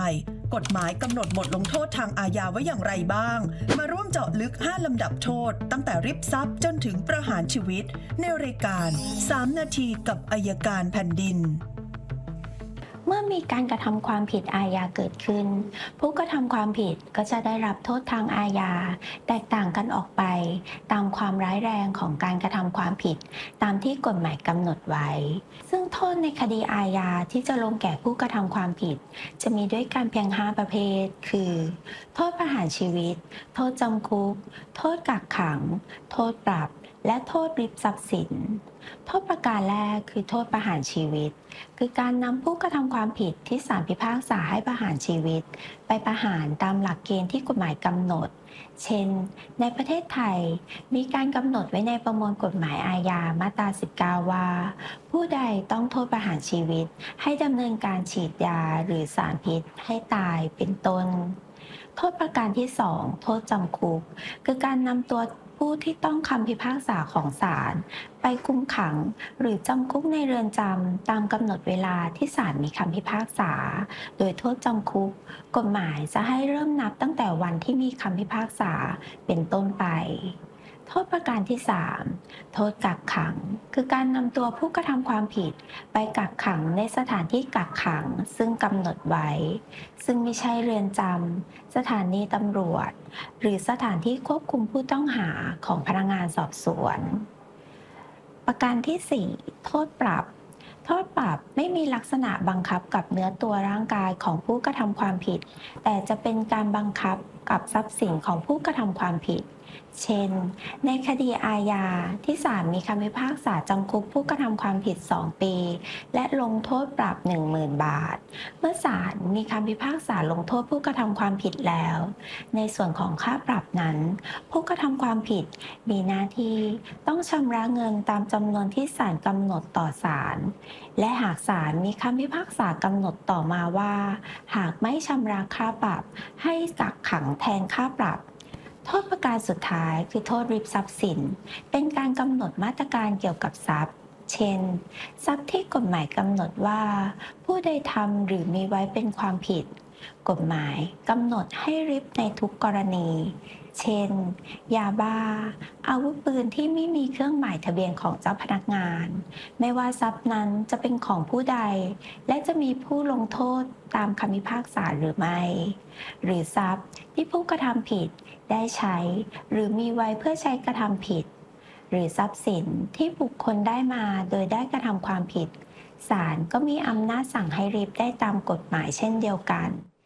กฎหมายกำหนดบทลงโทษทางอาญาไว้อย่างไรบ้างมาร่วมเจาะลึก5ลำดับโทษตั้งแต่ริบทรัพย์จนถึงประหารชีวิตในรายการ3นาทีกับอัยการแผ่นดินเมื่อมีการกระทำความผิดอาญาเกิดขึ้นผู้กระทำความผิดก็จะได้รับโทษทางอาญาแตกต่างกันออกไปตามความร้ายแรงของการกระทำความผิดตามที่กฎหมายกำหนดไว้ซึ่งโทษในคดีอาญาที่จะลงแก่ผู้กระทำความผิดจะมีด้วยกันเพียง5ประเภทคือโทษประหารชีวิตโทษจำคุกโทษกักขังโทษปรับและโทษริบทรัพย์สินโทษประการแรกคือโทษประหารชีวิตคือการนำผู้กระทำความผิดที่ศาลพิพากษาให้ประหารชีวิตไปประหารตามหลักเกณฑ์ที่กฎหมายกำหนดเช่นในประเทศไทยมีการกำหนดไว้ในประมวลกฎหมายอาญามาตรา19ว่าผู้ใดต้องโทษประหารชีวิตให้ดำเนินการฉีดยาหรือสารพิษให้ตายเป็นต้นโทษประการที่2โทษจำคุกคือการนำตัวผู้ที่ต้องคำพิพากษาของศาลไปคุมขังหรือจำคุกในเรือนจำตามกำหนดเวลาที่ศาลมีคำพิพากษาโดยโทษจำคุกกฎหมายจะให้เริ่มนับตั้งแต่วันที่มีคำพิพากษาเป็นต้นไปโทษประการที่3โทษกักขังคือการนำตัวผู้กระทำความผิดไปกักขังในสถานที่กักขังซึ่งกำหนดไว้ซึ่งไม่ใช่เรือนจำสถานีตำรวจหรือสถานที่ควบคุมผู้ต้องหาของพนักงานสอบสวนประการที่4โทษปรับโทษปรับไม่มีลักษณะบังคับกับเนื้อตัวร่างกายของผู้กระทำความผิดแต่จะเป็นการบังคับกับทรัพย์สินของผู้กระทำความผิดเช่นในคดีอาญาที่ศาลมีคำพิพากษาจำคุกผู้กระทำความผิด2ปีและลงโทษปรับ 10,000 บาทเมื่อศาลมีคำพิพากษาลงโทษผู้กระทำความผิดแล้วในส่วนของค่าปรับนั้นผู้กระทำความผิดมีหน้าที่ต้องชำระเงินตามจำนวนที่ศาลกำหนดต่อศาลและหากศาลมีคำพิพากษากำหนดต่อมาว่าหากไม่ชำระค่าปรับให้กักขังแทนค่าปรับโทษประการสุดท้ายคือโทษริบทรัพย์สินเป็นการกำหนดมาตรการเกี่ยวกับทรัพย์เช่นทรัพย์ที่กฎหมายกำหนดว่าผู้ใดทำหรือมีไว้เป็นความผิดกฎหมายกำหนดให้ริบในทุกกรณีเช่นยาบ้าอาวุธปืนที่ไม่มีเครื่องหมายทะเบียนของเจ้าพนักงานไม่ว่าทรัพย์นั้นจะเป็นของผู้ใดและจะมีผู้ลงโทษตามคำพิพากษาหรือไม่หรือทรัพย์ที่ผู้กระทำผิดได้ใช้หรือมีไว้เพื่อใช้กระทำผิดหรือทรัพย์สินที่บุคคลได้มาโดยได้กระทำความผิดศาลก็มีอำนาจสั่งให้ริบได้ตามกฎหมายเช่นเดียวกัน